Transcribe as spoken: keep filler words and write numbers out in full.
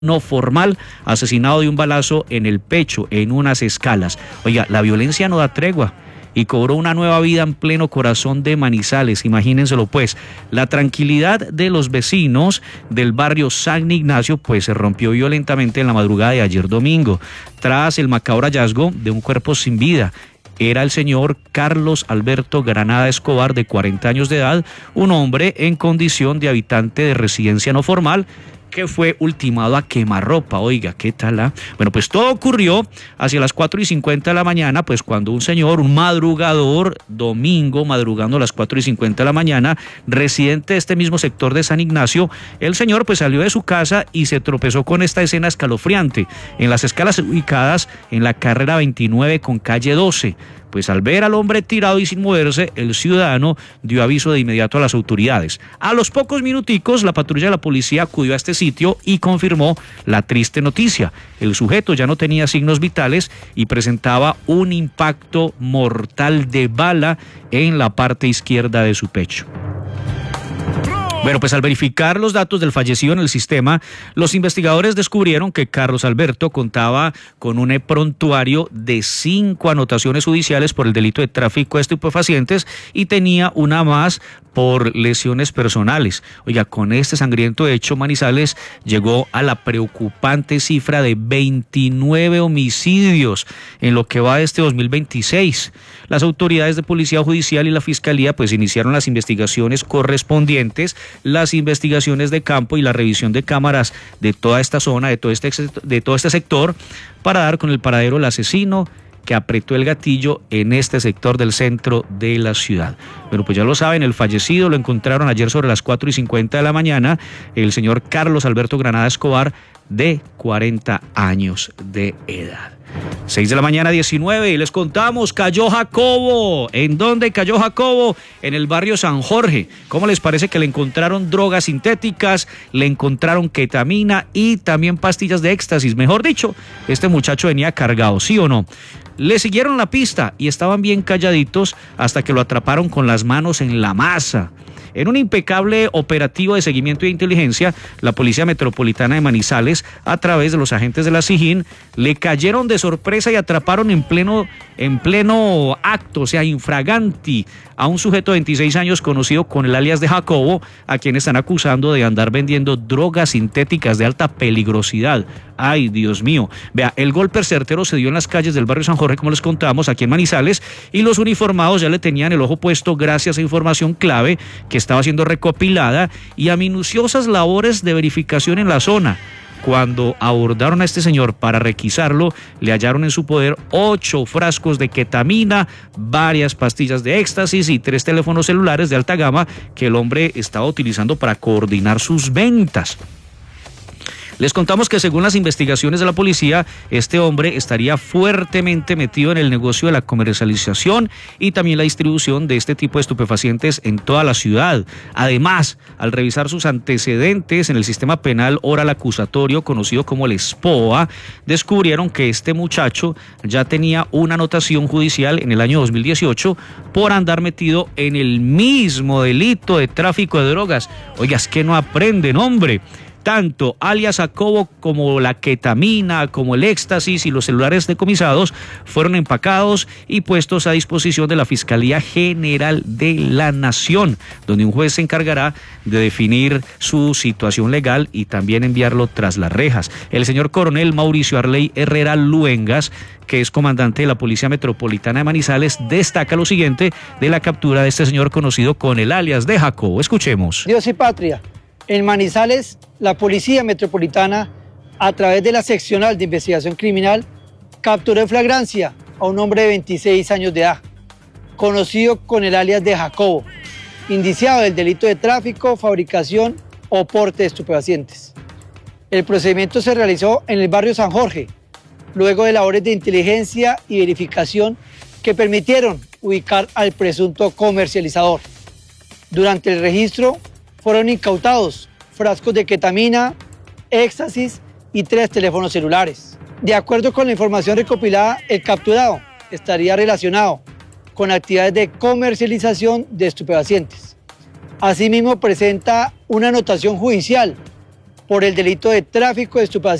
no formal, asesinado de un balazo en el pecho, en unas escalas. Oiga, la violencia no da tregua y cobró una nueva vida en pleno corazón de Manizales, imagínenselo pues. La tranquilidad de los vecinos del barrio San Ignacio pues se rompió violentamente en la madrugada de ayer domingo, tras el macabro hallazgo de un cuerpo sin vida. Era el señor Carlos Alberto Granada Escobar, de cuarenta años de edad, un hombre en condición de habitante de residencia no formal, que fue ultimado a quemarropa. Oiga, ¿qué tal? Ah? Bueno, pues todo ocurrió hacia las cuatro y cincuenta de la mañana, pues cuando un señor, un madrugador, domingo, madrugando a las cuatro y cincuenta de la mañana, residente de este mismo sector de San Ignacio, el señor pues salió de su casa y se tropezó con esta escena escalofriante en las escalas ubicadas en la carrera veintinueve con calle doce. Pues al ver al hombre tirado y sin moverse, el ciudadano dio aviso de inmediato a las autoridades. A los pocos minuticos, la patrulla de la policía acudió a este sitio y confirmó la triste noticia. El sujeto ya no tenía signos vitales y presentaba un impacto mortal de bala en la parte izquierda de su pecho. Bueno, pues al verificar los datos del fallecido en el sistema, los investigadores descubrieron que Carlos Alberto contaba con un prontuario de cinco anotaciones judiciales por el delito de tráfico de estupefacientes y tenía una más por lesiones personales. Oiga, con este sangriento hecho, Manizales llegó a la preocupante cifra de veintinueve homicidios en lo que va de este dos mil veintiséis. Las autoridades de Policía Judicial y la Fiscalía pues iniciaron las investigaciones correspondientes, las investigaciones de campo y la revisión de cámaras de toda esta zona, de todo este, de todo este sector, para dar con el paradero del asesino que apretó el gatillo en este sector del centro de la ciudad. Bueno, pues ya lo saben, el fallecido lo encontraron ayer sobre las cuatro y cincuenta de la mañana, el señor Carlos Alberto Granada Escobar, de cuarenta años de edad. seis de la mañana, diecinueve, y les contamos, cayó Jacobo. ¿En dónde cayó Jacobo? En el barrio San Jorge. ¿Cómo les parece que le encontraron drogas sintéticas, le encontraron ketamina y también pastillas de éxtasis? Mejor dicho, este muchacho venía cargado, ¿sí o no? Le siguieron la pista y estaban bien calladitos hasta que lo atraparon con las manos en la masa. En un impecable operativo de seguimiento de inteligencia, la Policía Metropolitana de Manizales, a través de los agentes de la SIJIN, le cayeron de sorpresa y atraparon en pleno, en pleno acto, o sea, infraganti, a un sujeto de veintiséis años conocido con el alias de Jacobo, a quien están acusando de andar vendiendo drogas sintéticas de alta peligrosidad. Ay, Dios mío. Vea, el golpe certero se dio en las calles del barrio San Jorge, como les contamos, aquí en Manizales, y los uniformados ya le tenían el ojo puesto gracias a información clave que estaba siendo recopilada y a minuciosas labores de verificación en la zona. Cuando abordaron a este señor para requisarlo, le hallaron en su poder ocho frascos de ketamina, varias pastillas de éxtasis y tres teléfonos celulares de alta gama que el hombre estaba utilizando para coordinar sus ventas. Les contamos que según las investigaciones de la policía, este hombre estaría fuertemente metido en el negocio de la comercialización y también la distribución de este tipo de estupefacientes en toda la ciudad. Además, al revisar sus antecedentes en el sistema penal oral acusatorio, conocido como el S P O A, descubrieron que este muchacho ya tenía una anotación judicial en el año dos mil dieciocho por andar metido en el mismo delito de tráfico de drogas. Oiga, es que no aprenden, hombre. Tanto alias Jacobo como la ketamina, como el éxtasis y los celulares decomisados fueron empacados y puestos a disposición de la Fiscalía General de la Nación, donde un juez se encargará de definir su situación legal y también enviarlo tras las rejas. El señor coronel Mauricio Arley Herrera Luengas, que es comandante de la Policía Metropolitana de Manizales, destaca lo siguiente de la captura de este señor conocido con el alias de Jacobo. Escuchemos. Dios y patria. En Manizales, la Policía Metropolitana, a través de la Seccional de Investigación Criminal, capturó en flagrancia a un hombre de veintiséis años de edad, conocido con el alias de Jacobo, indiciado del delito de tráfico, fabricación o porte de estupefacientes. El procedimiento se realizó en el barrio San Jorge, luego de labores de inteligencia y verificación que permitieron ubicar al presunto comercializador. Durante el registro, fueron incautados frascos de ketamina, éxtasis y tres teléfonos celulares. De acuerdo con la información recopilada, el capturado estaría relacionado con actividades de comercialización de estupefacientes. Asimismo, presenta una anotación judicial por el delito de tráfico de estupefacientes